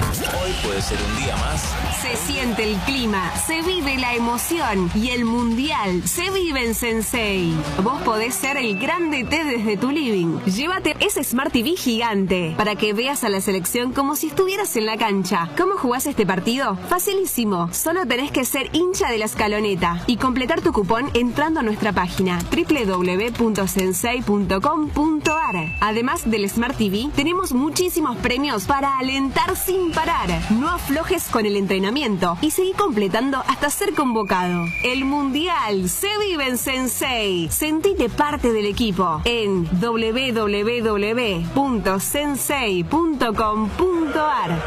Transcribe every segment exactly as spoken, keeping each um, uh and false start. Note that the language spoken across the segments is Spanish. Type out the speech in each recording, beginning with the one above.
Hoy puede ser un día más. Se siente el clima, se vive la emoción y el mundial se vive en Sensei. Vos podés ser el gran D T desde tu living. Llévate ese Smart T V gigante para que veas a la selección como si estuvieras en la cancha. ¿Cómo jugás este partido? Facilísimo. Solo tenés que ser hincha de la escaloneta y completar tu cupón entrando a nuestra página doble u doble u doble u punto sensei punto com punto a r. Además del Smart T V, tenemos muchísimos premios para alentar sin parar. No aflojes con el entrenamiento y seguí completando hasta ser convocado. El Mundial se vive en Sensei. Sentite parte del equipo en doble u doble u doble u punto sensei punto com punto a r.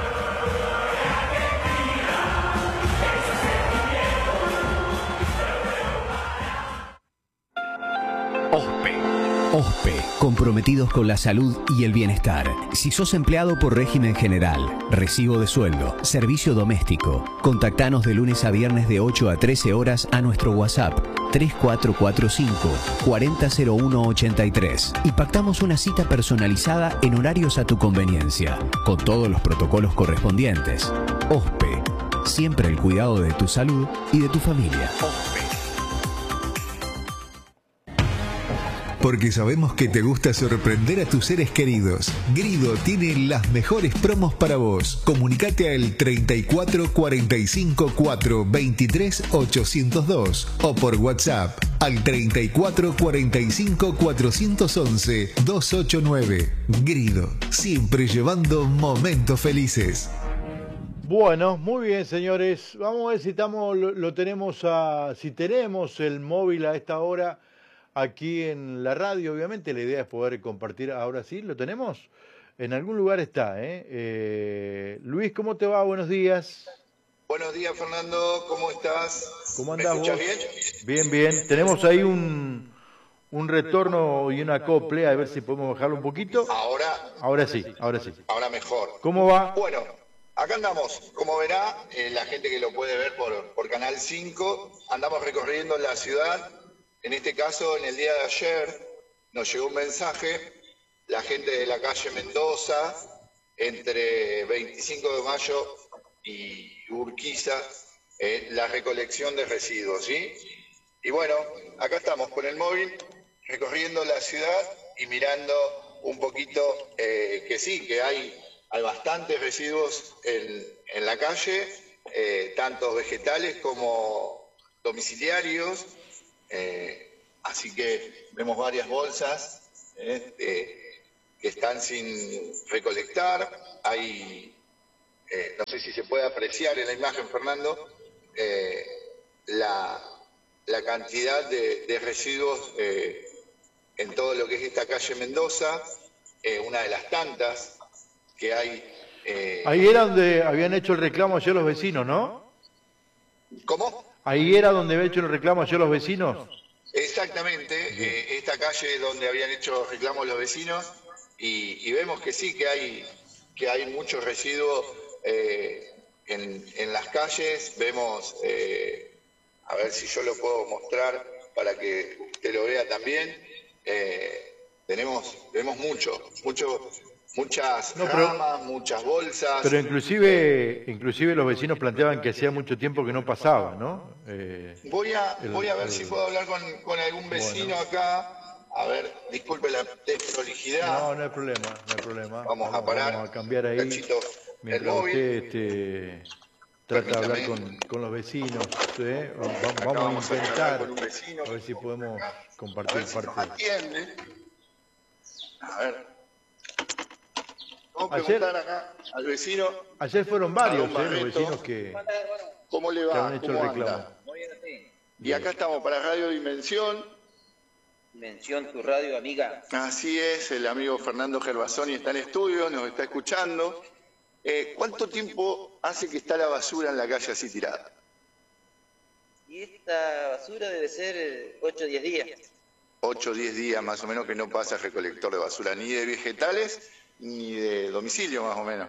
OSPE. OSPE, comprometidos con la salud y el bienestar. Si sos empleado por régimen general, recibo de sueldo, servicio doméstico, contactanos de lunes a viernes de ocho a trece horas a nuestro WhatsApp tres cuatro cuatro cinco, cuatro cero cero uno ocho tres y pactamos una cita personalizada en horarios a tu conveniencia, con todos los protocolos correspondientes. OSPE, siempre el cuidado de tu salud y de tu familia. OSPE. Porque sabemos que te gusta sorprender a tus seres queridos. Grido tiene las mejores promos para vos. Comunicate al treinta y cuatro cuarenta y cinco cuatro veintitrés ochocientos dos o por WhatsApp al treinta y cuatro cuarenta y cinco cuatrocientos once doscientos ochenta y nueve. Grido, siempre llevando momentos felices. Bueno, muy bien, señores. Vamos a ver si estamos, lo, lo tenemos a, si tenemos el móvil a esta hora aquí en la radio. Obviamente la idea es poder compartir. Ahora sí, ¿lo tenemos? En algún lugar está, ¿eh? eh Luis, ¿cómo te va? Buenos días. Buenos días, Fernando. ¿Cómo estás? ¿Cómo andás vos? bien? Bien, bien. Tenemos ahí un, un retorno y un acople. A ver si podemos bajarlo un poquito. Ahora. Ahora sí, ahora sí. Ahora mejor. ¿Cómo va? Bueno, acá andamos. Como verá, eh, la gente que lo puede ver por, por Canal cinco, andamos recorriendo la ciudad. En este caso, en el día de ayer, nos llegó un mensaje, la gente de la calle Mendoza, entre veinticinco de mayo y Urquiza, eh, la recolección de residuos, ¿sí? Y bueno, acá estamos con el móvil, recorriendo la ciudad y mirando un poquito eh, que sí, que hay, hay bastantes residuos en, en la calle, eh, tanto vegetales como domiciliarios. Eh, así que vemos varias bolsas eh, eh, que están sin recolectar. Hay, eh, no sé si se puede apreciar en la imagen, Fernando, eh, la, la cantidad de, de residuos eh, en todo lo que es esta calle Mendoza, eh, una de las tantas que hay. Eh, Ahí era donde habían hecho el reclamo ayer los vecinos, ¿no? ¿Cómo? Ahí era donde habían hecho el reclamo ayer los vecinos. Exactamente, eh, esta calle donde habían hecho reclamos los vecinos y, y vemos que sí, que hay, que hay muchos residuos eh, en, en las calles. Vemos, eh, a ver si yo lo puedo mostrar para que usted lo vea también. Eh, tenemos, vemos mucho, mucho, muchas no, pero, ramas, muchas bolsas. Pero inclusive, inclusive los vecinos planteaban que hacía mucho tiempo que no pasaba, ¿no? Eh, voy a, el, voy a ver el, si puedo hablar con, con algún vecino bueno. acá. A ver, disculpe la desprolijidad. No, no hay problema, no hay problema. Vamos, vamos a parar. Vamos a cambiar ahí. Cachito, mientras usted este, trata de hablar con, con los vecinos. ¿eh? Vamos, vamos a intentar a, a ver si podemos compartir a ver si parte. Nos atiende. A ver. Vamos a ayer, preguntar acá al vecino. Ayer fueron varios eh, los vecinos que, ¿Cómo le va? que han hecho ¿Cómo el reclamo. Anda? Y acá estamos para Radio Dimensión. Dimensión, tu radio, amiga. Así es, el amigo Fernando Gervasoni está en estudio, nos está escuchando. Eh, ¿Cuánto tiempo hace que está la basura en la calle así tirada? Y esta basura debe ser ocho o diez días. ocho o diez días más o menos que no pasa el recolector de basura, ni de vegetales ni de domicilio más o menos.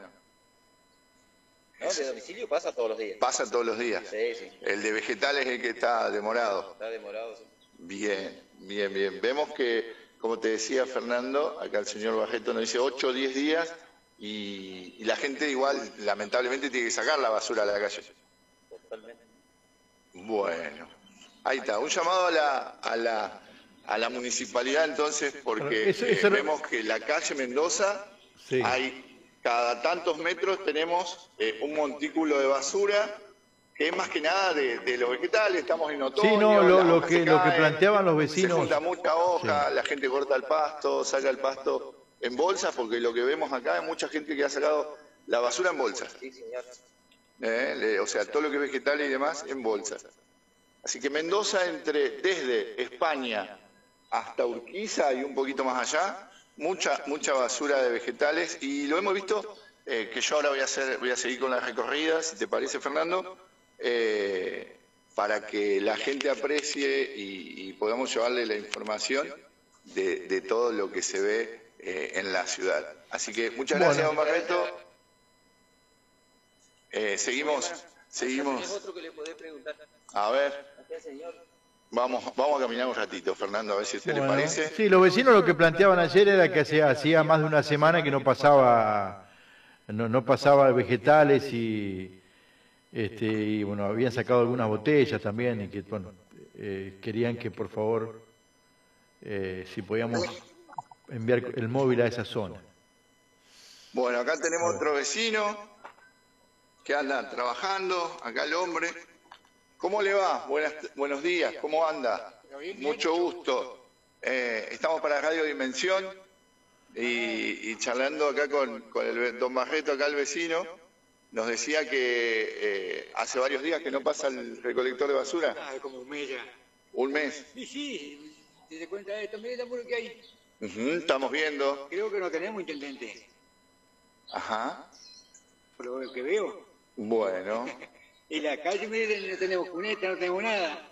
No, de domicilio pasa todos los días. Pasa todos los días. Sí, sí. El de vegetales es el que está demorado. Está demorado, sí. Bien, bien, bien. Vemos que, como te decía Fernando, acá el señor Bajeto nos dice ocho o diez días y, y la gente igual, lamentablemente, tiene que sacar la basura a la calle. Totalmente. Bueno, ahí está, un llamado a la, a la, a la municipalidad entonces, porque Eso- eso eh, no- vemos que la calle Mendoza, Sí. hay cada tantos metros tenemos eh, un montículo de basura, que es más que nada de, de los vegetales, estamos en otoño, Sí, no, lo- las lo hojas que- se lo que caen, planteaban los se vecinos. junta mucha hoja, Sí. la gente corta el pasto, saca el pasto en bolsas, porque lo que vemos acá es mucha gente que ha sacado la basura en bolsas. Sí, señor. Eh, le- o sea, todo lo que es vegetales y demás en bolsas. Así que Mendoza, entre desde España hasta Urquiza y un poquito más allá, mucha mucha basura de vegetales, y lo hemos visto, eh, que yo ahora voy a hacer voy a seguir con las recorridas, si te parece, Fernando, eh, para que la gente aprecie y, y podamos llevarle la información de, de todo lo que se ve eh, en la ciudad. Así que muchas gracias, Bueno. don Barreto. Eh, seguimos, ¿Tenés seguimos. otro que le podés preguntar? A ver, Acá, señor. vamos, vamos a caminar un ratito, Fernando, a ver si a usted Bueno, le parece. sí, los vecinos lo que planteaban ayer era que hacía, hacía más de una semana que no pasaba, no, no pasaba vegetales y, este, y bueno, habían sacado algunas botellas también y que bueno, eh, querían que por favor, eh, si podíamos enviar el móvil a esa zona. Bueno, acá tenemos otro vecino que anda trabajando, acá el hombre. ¿Cómo le va? Buenas, buenos días, ¿cómo anda? Mucho gusto. Eh, estamos para Radio Dimensión y, y charlando acá con, con el don Barreto, acá el vecino, nos decía que eh, hace varios días que no pasa el recolector de basura. Ah, como un mes ya. Un mes. Sí, sí, si se cuenta de esto, mire el apuro que hay. Ujú, estamos viendo. Creo que no tenemos intendente, Ajá. por lo que veo. Bueno, En la calle, mire, no tenemos cuneta, no tenemos nada.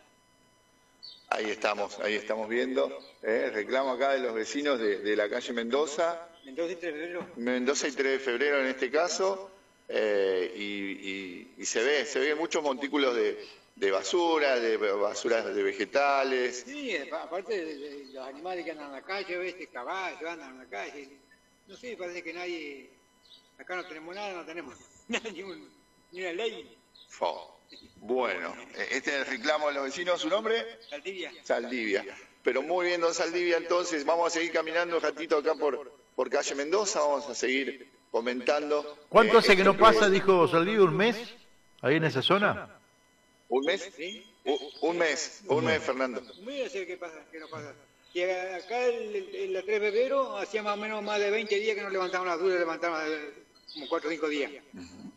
ahí estamos, ahí estamos viendo. eh, el reclamo acá de los vecinos de, de la calle Mendoza. Entonces, tres de febrero. Mendoza y tres de febrero en este caso, eh, y, y- y se ve, se ve muchos montículos de, de basura, de basuras de vegetales. Sí, apa- aparte de, de los animales que andan en la calle, ves, este caballo andan en la calle. No sé, parece que nadie, acá no tenemos nada, no tenemos nada, ni, un- ni una ley. Fo. Bueno, eh, este es el reclamo de los vecinos. ¿Su nombre? Saldivia. Saldivia. Pero muy bien, don Saldivia, entonces vamos a seguir caminando un ratito acá por, por calle Mendoza, vamos a seguir comentando. ¿Cuánto eh, hace que esto no pasa, dijo Saldivia, un mes ahí en esa zona? ¿Un mes? ¿Sí? Un, un mes, un mes, Fernando. Voy a sé qué pasa, qué no pasa. Y acá el, el, el tres de febrero hacía más o menos más de veinte días que no levantaban la basura, levantaban eh, como cuatro o cinco días.